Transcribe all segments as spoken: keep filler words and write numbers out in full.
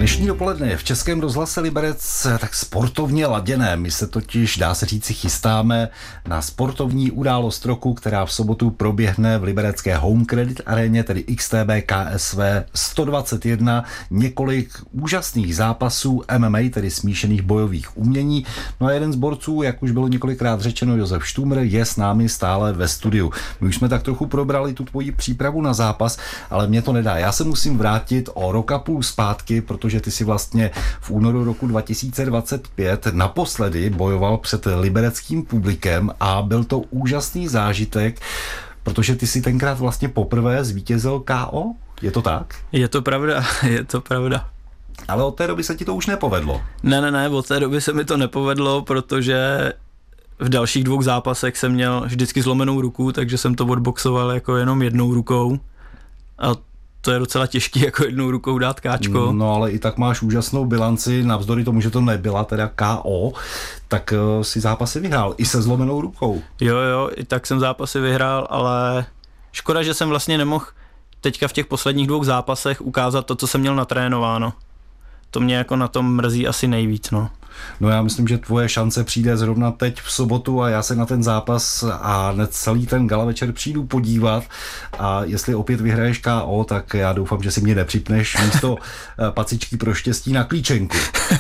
Dnešní dopoledne je v Českém rozhlase Liberec tak sportovně laděné. My se totiž, dá se říci, chystáme na sportovní událost roku, která v sobotu proběhne v liberecké Home Credit aréně, tedy X T B K S V sto dvacet jedna. Několik úžasných zápasů M M A, tedy smíšených bojových umění. No a jeden z borců, jak už bylo několikrát řečeno, Josef Štumr, je s námi stále ve studiu. My už jsme tak trochu probrali tu tvoji přípravu na zápas, ale mě to nedá. Já se musím vrátit o rok a půl zpátky, protože ty si vlastně v únoru roku dva tisíce dvacet pět naposledy bojoval před libereckým publikem a byl to úžasný zážitek, protože ty si tenkrát vlastně poprvé zvítězil K O. Je to tak? Je to pravda, je to pravda. Ale od té doby se ti to už nepovedlo. Ne, ne, ne, od té doby se mi to nepovedlo, protože v dalších dvou zápasech jsem měl vždycky zlomenou ruku, takže jsem to odboxoval jako jenom jednou rukou. A to je docela těžký, jako jednou rukou dát káčko. No ale i tak máš úžasnou bilanci, navzdory tomu, že to nebyla teda K O, tak uh, si zápasy vyhrál i se zlomenou rukou. Jo, jo, i tak jsem zápasy vyhrál, ale škoda, že jsem vlastně nemohl teďka v těch posledních dvou zápasech ukázat to, co jsem měl natrénováno. To mě jako na tom mrzí asi nejvíc, no. No já myslím, že tvoje šance přijde zrovna teď v sobotu a já se na ten zápas a celý ten gala večer přijdu podívat a jestli opět vyhraješ K O, tak já doufám, že si mě nepřipneš místo pacičky pro štěstí na klíčenku.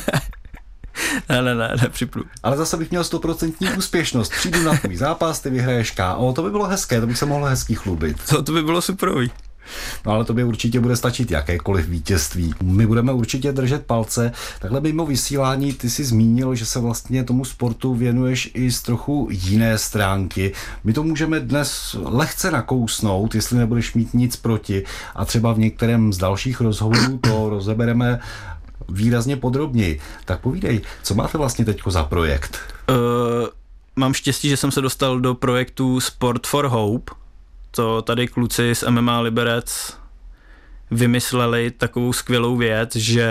Ne, ne, ne, nepřipnu. Ale zase bych měl stoprocentní úspěšnost. Přijdu na tvůj zápas, ty vyhraješ K O, to by bylo hezké, to bych se mohl hezky chlubit. To, to by bylo superový. No ale tobě určitě bude stačit jakékoliv vítězství. My budeme určitě držet palce. Takhle mimo vysílání ty si zmínil, že se vlastně tomu sportu věnuješ i z trochu jiné stránky. My to můžeme dnes lehce nakousnout, jestli nebudeš mít nic proti a třeba v některém z dalších rozhovorů to rozebereme výrazně podrobněji. Tak povídej, co máte vlastně teďko za projekt? Uh, mám štěstí, že jsem se dostal do projektu Sport for Hope. To tady kluci z M M A Liberec vymysleli takovou skvělou věc, že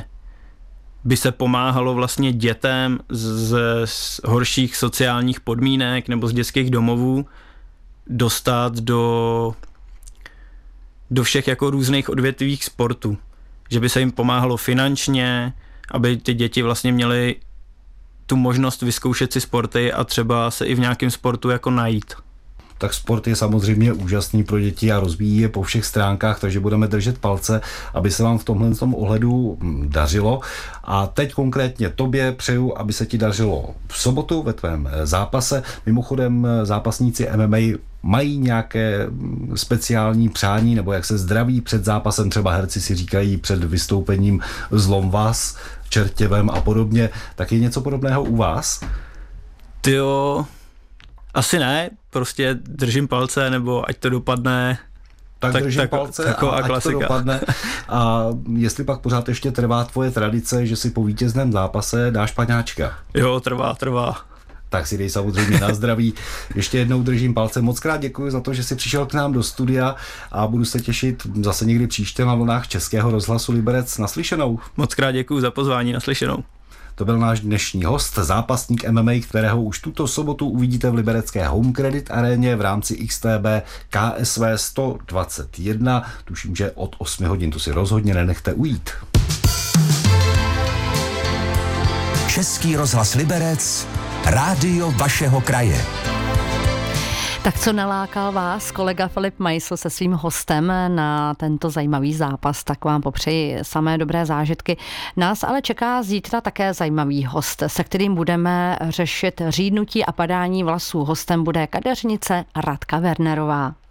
by se pomáhalo vlastně dětem z, z horších sociálních podmínek nebo z dětských domovů dostat do, do všech jako různých odvětvých sportů. Že by se jim pomáhalo finančně, aby ty děti vlastně měly tu možnost vyzkoušet si sporty a třeba se i v nějakém sportu jako najít. Tak sport je samozřejmě úžasný pro děti a rozvíjí je po všech stránkách, takže budeme držet palce, aby se vám v tomhle tom ohledu dařilo. A teď konkrétně tobě přeju, aby se ti dařilo v sobotu ve tvém zápase. Mimochodem zápasníci M M A mají nějaké speciální přání, nebo jak se zdraví před zápasem, třeba herci si říkají před vystoupením zlom vás, čertěvem a podobně. Tak je něco podobného u vás? Tyjo, asi ne, prostě držím palce, nebo ať to dopadne. Tak, tak držím tak, palce tak, a ať klasika. To dopadne. A jestli pak pořád ještě trvá tvoje tradice, že si po vítězném zápase dáš paňáčka. Jo, trvá, trvá. Tak si dej samozřejmě na zdraví. Ještě jednou držím palce. Moc krát děkuji za to, že jsi přišel k nám do studia a budu se těšit zase někdy příště na vlnách Českého rozhlasu Liberec. Naslyšenou. Moc krát děkuji za pozvání, naslyšenou. To byl náš dnešní host, zápasník M M A, kterého už tuto sobotu uvidíte v liberecké Home Credit aréně v rámci X T B K S V sto dvacet jedna. Tuším, že od osmi hodin, to si rozhodně nenechte ujít. Český rozhlas Liberec, rádio vašeho kraje. Tak co nalákal vás kolega Filip Meisl se svým hostem na tento zajímavý zápas, tak vám popřeji samé dobré zážitky. Nás ale čeká zítra také zajímavý host, se kterým budeme řešit řídnutí a padání vlasů. Hostem bude kadeřnice Radka Wernerová.